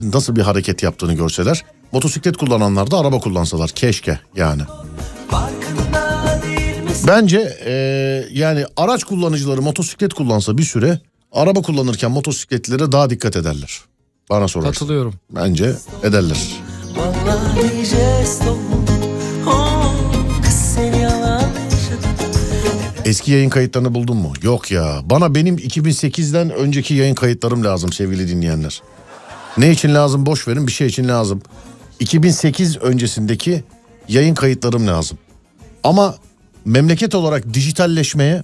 nasıl bir hareket yaptığını görseler. Motosiklet kullananlar da araba kullansalar keşke yani. Bence yani araç kullanıcıları motosiklet kullansa bir süre, araba kullanırken motosikletlere daha dikkat ederler. Bana sorarsın. Katılıyorum. Bence ederler. Eski yayın kayıtlarını buldun mu? Yok ya. Bana benim 2008'den önceki yayın kayıtlarım lazım sevgili dinleyenler. Ne için lazım boş verin, bir şey için lazım. 2008 öncesindeki yayın kayıtlarım lazım. Ama memleket olarak dijitalleşmeye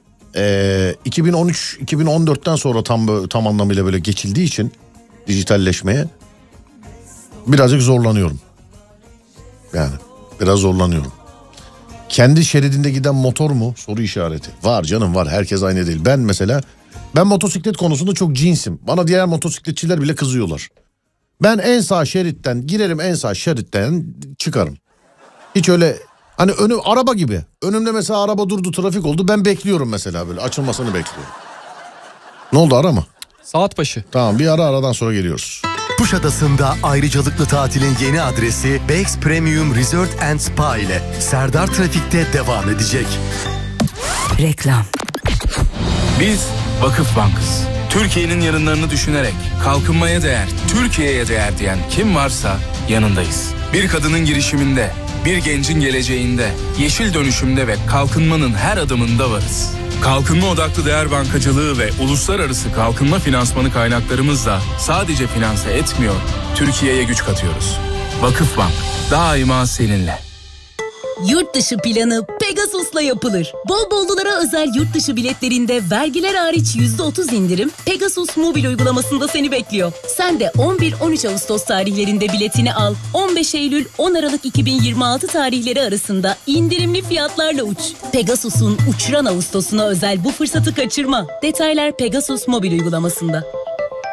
2013-2014'ten sonra tam anlamıyla böyle geçildiği için dijitalleşmeye birazcık zorlanıyorum. Yani biraz zorlanıyorum. Kendi şeridinde giden motor mu? Soru işareti. Var canım var. Herkes aynı değil. Ben mesela motosiklet konusunda çok cinsim. Bana diğer motosikletçiler bile kızıyorlar. Ben en sağ şeritten girerim, en sağ şeritten çıkarım. Hiç öyle hani araba gibi. Önümde mesela araba durdu, trafik oldu. Ben bekliyorum mesela, böyle açılmasını bekliyorum. Ne oldu, ara mı? Saat başı. Tamam, bir aradan sonra geliyoruz. Kuşadası'nda ayrıcalıklı tatilin yeni adresi Bex Premium Resort and Spa ile Serdar Trafik'te devam edecek. Reklam. Biz Vakıf Bank'ız. Türkiye'nin yarınlarını düşünerek kalkınmaya değer, Türkiye'ye değer diyen kim varsa yanındayız. Bir kadının girişiminde, bir gencin geleceğinde, yeşil dönüşümde ve kalkınmanın her adımında varız. Kalkınma odaklı değer bankacılığı ve uluslararası kalkınma finansmanı kaynaklarımızla sadece finanse etmiyor, Türkiye'ye güç katıyoruz. Vakıfbank, daima seninle. Yurt dışı planı Pegasus'la yapılır. Bol bollulara özel yurt dışı biletlerinde vergiler hariç %30 indirim Pegasus mobil uygulamasında seni bekliyor. Sen de 11-13 Ağustos tarihlerinde biletini al. 15 Eylül-10 Aralık 2026 tarihleri arasında indirimli fiyatlarla uç. Pegasus'un uçuran Ağustos'una özel bu fırsatı kaçırma. Detaylar Pegasus mobil uygulamasında.